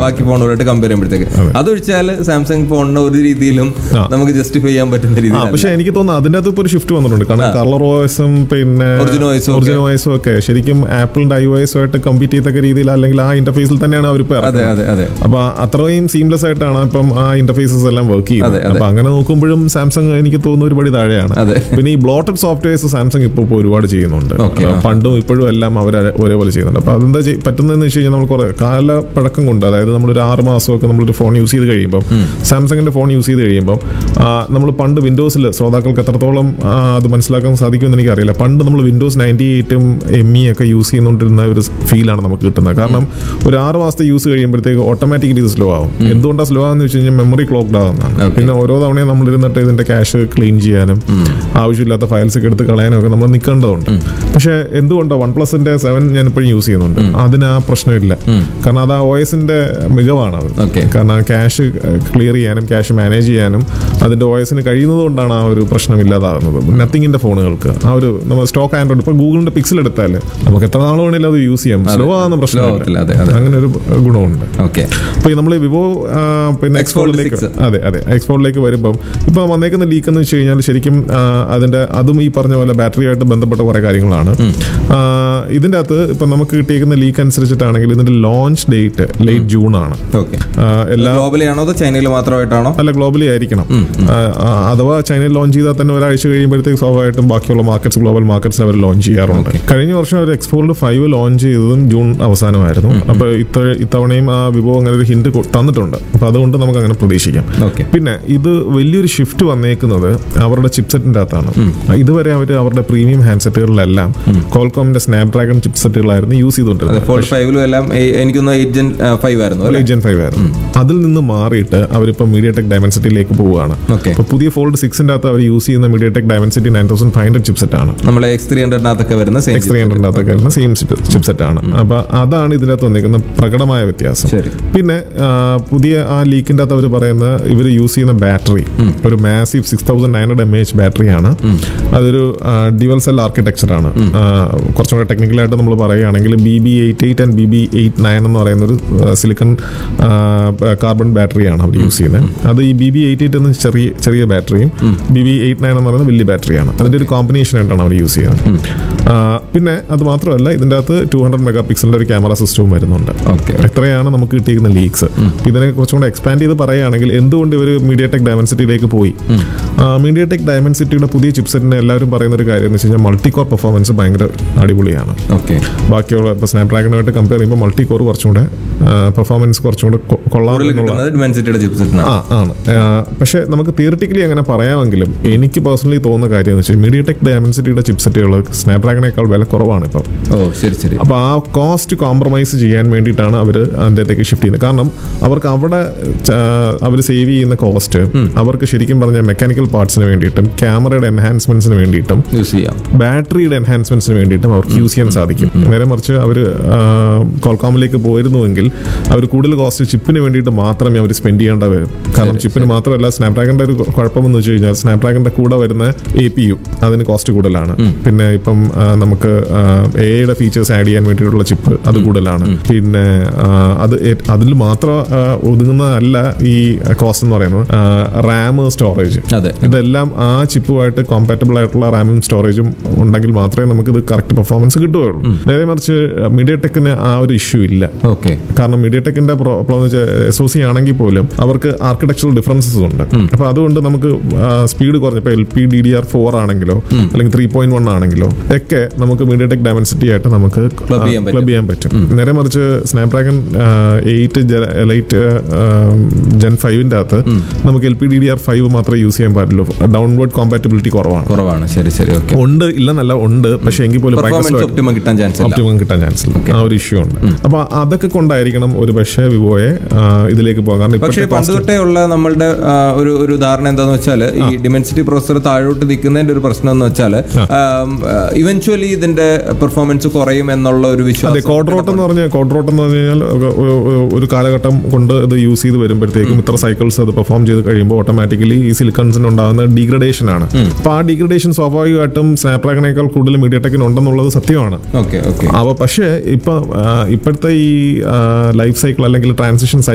ബാക്കി ഫോണുകളായിട്ട് കമ്പയർ ചെയ്യുമ്പോഴത്തേക്ക്. അതൊഴിച്ചാൽ സാംസങ് ഫോണിന് ഒരു രീതിയിലും നമുക്ക് ജസ്റ്റിഫൈ ചെയ്യാൻ പറ്റുന്ന രീതിയിൽ. പക്ഷെ എനിക്ക് തോന്നുന്നു അതിന്റെ അകത്ത് ഇപ്പോൾ ഒരു ഷിഫ്റ്റ് വന്നിട്ടുണ്ട്. കാരണം കളർ OSഉം പിന്നെ ഒറിജിനൽ OSഉം ഒക്കെ ശരിക്കും ആപ്പിളിന്റെ iOS ആയിട്ട് കമ്പീറ്റ് ചെയ്തൊക്കെ രീതിയിൽ അല്ലെങ്കിൽ ആ ഇന്റർഫേസിൽ തന്നെയാണ് അവർ അപ്പൊ അത്രയും സീംലെസ് ആയിട്ടാണ് ഇപ്പം ആ ഇന്റർഫേസസ് എല്ലാം വർക്ക് ചെയ്യുന്നത്. അപ്പൊ അങ്ങനെ നോക്കുമ്പോഴും സാംസങ് എനിക്ക് തോന്നുന്നു ഒരുപടി താഴെയാണ്. പിന്നെ ഈ ബ്ലോട്ടഡ് സോഫ്റ്റ്വെയർസ് സാംസങ് ഇപ്പോൾ ഒരുപാട് ചെയ്യുന്നുണ്ട്. പണ്ടും ഇപ്പോഴും എല്ലാം അവർ ഒരേപോലെ ചെയ്യുന്നുണ്ട്. അപ്പൊ അതെന്താ പറ്റുന്നതെന്ന് വെച്ച് കഴിഞ്ഞാൽ നമ്മൾ കുറെ കാലപ്പഴക്കം കൊണ്ട്, അതായത് നമ്മളൊരു 6 മാസമൊക്കെ നമ്മളൊരു ഫോൺ യൂസ് ചെയ്ത് കഴിയുമ്പോൾ, സാംസങ്ങിന്റെ ഫോൺ യൂസ് ചെയ്ത് കഴിയുമ്പോൾ, നമ്മൾ പണ്ട് വിൻഡോസിൽ ശ്രോതാക്കൾക്ക് എത്രത്തോളം അത് മനസ്സിലാക്കാൻ സാധിക്കുമെന്ന് എനിക്കറിയില്ല. പണ്ട് നമ്മൾ വിൻഡോസ് 98ഉം ME ഒക്കെ യൂസ് ചെയ്യുന്നോണ്ടിരുന്ന ഒരു ഫീലാണ് നമുക്ക് കിട്ടുന്നത്. കാരണം ഒരു 6 മാസത്തെ യൂസ് കഴിയുമ്പോഴത്തേക്ക് ഓട്ടോമാറ്റിക്കലി ഇത് സ്ലോ ആവും. എന്തുകൊണ്ടാണ് സ്ലോ ആകുന്ന വെച്ച് കഴിഞ്ഞാൽ മെമ്മറി ക്ലോക്ക്ഡ് ആവുന്നതാണ്. പിന്നെ ഓരോ തവണയും നമ്മൾ ഇരുന്നിട്ട് ഇതിന്റെ ക്യാഷ് ക്ലീൻ ചെയ്യാനും ആവശ്യമില്ലാത്ത ഫയൽസ് ഒക്കെ എടുത്ത് കളയാനും ഒക്കെ നമ്മൾ നിൽക്കേണ്ടതുണ്ട്. പക്ഷെ എന്തുകൊണ്ടോ OnePlusന്റെ 7 ഞാൻ ഇപ്പോഴും യൂസ് ചെയ്യുന്നുണ്ട്. അതിന് ആ പ്രശ്നമില്ല. കാരണം അത് ആ OSന്റെ മികവാണത്. കാരണം ക്യാഷ് ക്ലിയർ ചെയ്യാനും ക്യാഷ് മാനേജ് ചെയ്യാനും അതിന്റെ OSന് കഴിയുന്നത് കൊണ്ടാണ് ആ ഒരു പ്രശ്നം ഇല്ലാതാകുന്നത്. നത്തിങ്ങിന്റെ ഫോണുകൾക്ക് ആ ഒരു നമ്മൾ സ്റ്റോക്ക് ആൻഡ്രോയിഡ് ഇപ്പൊ ഗൂഗിളിന്റെ പിക്സൽ എടുത്താൽ നമുക്ക് എത്ര നാൾ വേണമെങ്കിലും അത് യൂസ് ചെയ്യാം. സ്ലോ ആകുന്ന പ്രശ്നമില്ല. അങ്ങനെ ഒരു ഗുണമുണ്ട്. അപ്പൊ നമ്മൾ വിവോ പിന്നെ എക്സ്പോർട്ടിലേക്ക് വരുമ്പം ഇപ്പൊ വന്നേക്കുന്ന ലീക്ക് എന്ന് വെച്ച് കഴിഞ്ഞാൽ ശരിക്കും അതും ഈ പറഞ്ഞ പോലെ ബാറ്ററിയായിട്ട് ബന്ധപ്പെട്ട കുറെ കാര്യങ്ങളാണ്. ഇതിന്റെ അകത്ത് ഇപ്പൊ നമുക്ക് കിട്ടിയേക്കുന്ന ലീക്ക് അനുസരിച്ചിട്ടാണെങ്കിൽ ഇതിന്റെ ലോഞ്ച് ഡേറ്റ് ലേറ്റ് ജൂൺ ആണ്. ചൈനയിൽ മാത്രമായിട്ടാണോ? അല്ല, ഗ്ലോബലി ആയിരിക്കണം. അഥവാ ചൈനയിൽ ലോഞ്ച് ചെയ്താൽ തന്നെ ഒരാഴ്ച കഴിയുമ്പോഴത്തേക്ക് സ്വാഭാവികമായിട്ടും ബാക്കിയുള്ള മാർക്കറ്റ്സ്, ഗ്ലോബൽ മാർക്കറ്റ്സിൽ അവർ ലോഞ്ച് ചെയ്യാറുണ്ട്. കഴിഞ്ഞ വർഷം അവർ എക്സ്പോർട്ട് 5 ലോഞ്ച് ചെയ്തതും ജൂൺ അവസാനമായിരുന്നു. അപ്പൊ ഇത്തവണയും ആ വിവോ അങ്ങനെ ഒരു ഹിന്റ് തന്നിട്ടുണ്ട്. അപ്പൊ അതുകൊണ്ട് നമുക്ക് അങ്ങനെ പ്രതീക്ഷിക്കാം. പിന്നെ ഇത് വലിയൊരു ഷിഫ്റ്റ് വന്നേക്കുന്നത് അവരുടെ ചിപ്സെറ്റിന്റെ അകത്താണ്. ഇതുവരെ അവർ അവരുടെ പ്രീമിയം ഹാൻഡ്സെറ്റുകളിലെല്ലാം കോൾകോമിന്റെ സ്നാപ്ഡ്രാഗൺ ചിപ്സെറ്റുകളായിരുന്നു യൂസ് ചെയ്തുകൊണ്ടിരുന്നത്. അതിൽ നിന്ന് മാറിയിട്ട് അവരിപ്പോ മീഡിയടെക് ഡൈമെൻസിറ്റിയിലേക്ക് പോവുകയാണ്. പുതിയ ഫോൾഡ് 6ന്റെ അകത്ത് അവർ യൂസ് ചെയ്യുന്ന മീഡിയടെക് ഡൈമെൻസിറ്റി 9500 ചിപ്സെറ്റ് ആണ്. X300 വരുന്ന സെയിം ചിപ്സെറ്റ് ആണ്. അപ്പൊ അതാണ് ഇതിനകത്ത് വന്നിരിക്കുന്ന പ്രകടമായ വ്യത്യാസം. പിന്നെ പുതിയ ആ ലീക്കിന്റെ അകത്ത് അവർ പറയുന്ന ഇവർ യൂസ് ചെയ്യുന്ന ബാറ്ററി ഒരു മാസീവ് 6900 mAh ബാറ്ററിയാണ്. അതൊരു ഡ്യുവൽ സെൽ ആർക്കിടെക്ചർ ആണ്. കുറച്ചും കൂടെ ടെക്നിക്കലായിട്ട് നമ്മൾ പറയുകയാണെങ്കിൽ BB88 ആൻഡ് BB89 എന്ന് പറയുന്ന ഒരു സിലിക്കൺ കാർബൺ ബാറ്ററിയാണ് അവർ യൂസ് ചെയ്യുന്നത്. അത് ഈ BB88 എന്ന ചെറിയ ബാറ്ററിയും BB89 എന്ന് പറയുന്ന വലിയ ബാറ്ററിയാണ്. അതിന്റെ ഒരു കോമ്പിനേഷൻ ആയിട്ടാണ് അവർ യൂസ് ചെയ്യുന്നത്. പിന്നെ അത് മാത്രമല്ല ഇതിന്റെ അകത്ത് 200 മെഗാ പിക്സലിന്റെ ഒരു ക്യാമറ സിസ്റ്റവും വരുന്നുണ്ട്. എത്രയാണ് നമുക്ക് കിട്ടിയിരിക്കുന്ന ലീക്സ്. ഇതിനെ കുറച്ചും കൂടെ എക്സ്പാൻഡ് ചെയ്ത് പറയുകയാണെങ്കിൽ എന്തുകൊണ്ട് ഇവർ മീഡിയടെക് ഡൈമെൻസിറ്റിയിലേക്ക് പോയി. മീഡിയടെക് ഡൈമെൻസിറ്റിയുടെ പുതിയ ചിപ്സെറ്റിന് എല്ലാവരും പറയുന്ന ഒരു കാര്യം എന്ന് വെച്ച് കഴിഞ്ഞാൽ മൾട്ടി കോർ പെർഫോമൻസ് ഭയങ്കര അടിപൊളിയാണ്. ബാക്കിയുള്ള ഇപ്പോൾ സ്നാപ്ഡ്രാഗണുമായിട്ട് കമ്പയർ ചെയ്യുമ്പോൾ മൾട്ടി കോർ കുറച്ചും കൂടെ പെർഫോമൻസ് കുറച്ചും കൂടെ ആണ്. പക്ഷെ നമുക്ക് തിയറിറ്റിക്കലി അങ്ങനെ പറയാമെങ്കിലും എനിക്ക് പേഴ്സണലി തോന്നുന്ന കാര്യം എന്ന് വെച്ചാൽ മീഡിയടെക് ഡൈമെൻസിറ്റിയുടെ ചിപ്സെറ്റുകൾ സ്നാപ്ഡ്രാഗണേക്കാൾ വില കുറവാണ് ഇപ്പം. അപ്പൊ ആ കോസ്റ്റ് കോംപ്രമൈസ് ചെയ്യാൻ വേണ്ടിയിട്ടാണ് അവർ അതിലേക്ക് ഷിഫ്റ്റ് ചെയ്യുന്നത്. കാരണം അവർക്ക് അവിടെ അവർ സേവ് ചെയ്യുന്ന കോസ്റ്റ് അവർക്ക് ശരിക്കും പറഞ്ഞാൽ മെക്കാനിക്കൽ പാർട്സിന് വേണ്ടിയിട്ടും ക്യാമറയുടെ എൻഹാൻസ്മെന്റ്സിന് വേണ്ടിയിട്ടും ബാറ്ററിയുടെ എൻഹാൻസ്മെന്റ്സിന് വേണ്ടിയിട്ടും അവർക്ക് യൂസ് ചെയ്യാൻ സാധിക്കും. നേരെ മറിച്ച് അവർ കോൾകോമിലേക്ക് പോയിരുന്നുവെങ്കിൽ അവർ കൂടുതൽ കോസ്റ്റ് ചിപ്പിന് വേണ്ടിയിട്ട് മാത്രമേ അവർ സ്പെൻഡ് ചെയ്യേണ്ട വരും. കാരണം ചിപ്പിന് മാത്രമല്ല, സ്നാപ്ഡ്രാഗണിന്റെ ഒരു കുഴപ്പമെന്ന് വെച്ച് കഴിഞ്ഞാൽ സ്നാപ്ഡ്രാഗണിന്റെ കൂടെ വരുന്ന APU അതിന് കോസ്റ്റ് കൂടുതലാണ്. പിന്നെ ഇപ്പം നമുക്ക് AI ഫീച്ചേഴ്സ് ആഡ് ചെയ്യാൻ വേണ്ടിയിട്ടുള്ള ചിപ്പ് അത് കൂടുതലാണ്. പിന്നെ അതിൽ മാത്രം ഒതുങ്ങുന്നതല്ല ഈ കോസ്റ്റ് എന്ന് പറയുന്നത്. റാം, സ്റ്റോറേജ്, ഇതെല്ലാം ആ ചിപ്പുമായിട്ട് കോമ്പാറ്റബിൾ ആയിട്ടുള്ള റാമും സ്റ്റോറേജും ഉണ്ടെങ്കിൽ മാത്രമേ നമുക്ക് ഇത് കറക്റ്റ് പെർഫോമൻസ് കിട്ടുകയുള്ളൂ. നേരെ മറിച്ച് മീഡിയടെക്കിന് ആ ഒരു ഇഷ്യൂ ഇല്ല. കാരണം മീഡിയടെക്കിന്റെ പ്രോബ്ലം എന്ന് വെച്ചാൽ SoC ആണെങ്കിൽ പോലും അവർക്ക് ആർക്കിടെക്ചറൽ ഡിഫറൻസസ് ഉണ്ട്. അപ്പൊ അതുകൊണ്ട് നമുക്ക് സ്പീഡ് കുറഞ്ഞപ്പോൾ LPDDR4 ആണെങ്കിലോ അല്ലെങ്കിൽ 3.1 ആണെങ്കിലോ ഒക്കെ നമുക്ക് മീഡിയടെക് ഡൈമെൻസിറ്റി ആയിട്ട് നമുക്ക് ക്ലബ് ചെയ്യാൻ പറ്റും. നേരെ മറിച്ച് സ്നാപ്ഡ്രാഗൺ 8 Elite Gen 5ന്റെ അകത്ത് നമുക്ക് LPDDR5 മാത്രമേ യൂസ് ചെയ്യാൻ പാടുള്ളൂ. ഡൗൺവേർഡ് കോമ്പാറ്റബിലിറ്റി കുറവാണ്. ഉണ്ട് ഇല്ലെന്നല്ല, ഉണ്ട്. പക്ഷെ എങ്കിൽ പോലും ഒപ്റ്റിമം കിട്ടാൻ ചാൻസ് ഇല്ല. ആ ഒരു ഇഷ്യൂ ഉണ്ട്. അപ്പൊ അതൊക്കെ കൊണ്ടായിരിക്കണം ഒരു പക്ഷേ വിവോയെ ഇതിലേക്ക് പോകാൻ. പക്ഷേ പണ്ട് തൊട്ടേ ഉള്ള നമ്മളുടെ ഒരു ധാരണ എന്താന്ന് വെച്ചാൽ ഈ ഡിമെൻസിറ്റി പ്രോസസർ താഴോട്ട് നിൽക്കുന്നതിന്റെ ഒരു പ്രശ്നം എന്ന് വെച്ചാൽ ഇവൻച്വലി ഇതിന്റെ പെർഫോമൻസ് കുറയും എന്നുള്ള ഒരു വിശ്വാസം. കോഡ്രോട്ട് എന്ന് പറഞ്ഞാൽ ഒരു കാലഘട്ടം കൊണ്ട് ഇത് യൂസ് ചെയ്ത് വരുമ്പോഴത്തേക്കും ഇത്ര സൈക്കിൾസ് അത് പെർഫോം ചെയ്ത് കഴിയുമ്പോൾ ഓട്ടോമാറ്റിക്കലി ഈ സിലിക്കൺസിന് ഉണ്ടാകുന്ന ഡീഗ്രഡേഷൻ ആണ്. അപ്പൊ ആ ഡീഗ്രഡേഷൻ സ്വാഭാവികമായിട്ടും സ്നാപ്ഡ്രാഗണേക്കാൾ കൂടുതൽ മീഡിയടെക്കിന് ഉണ്ടെന്നുള്ളത് സത്യമാണ്. അപ്പൊ പക്ഷേ ഇപ്പോഴത്തെ ഈ ലൈഫ് സൈക്കിൾ അല്ലെങ്കിൽ ട്രാൻസിഷൻ